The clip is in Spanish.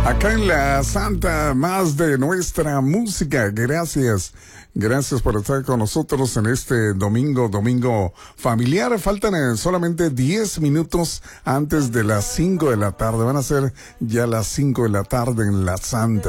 Acá en la Santa, más de nuestra música. Gracias. Gracias por estar con nosotros en este domingo familiar. Faltan solamente 10 minutos antes de las 5 de la tarde. Van a ser ya las 5 de la tarde en la Santa.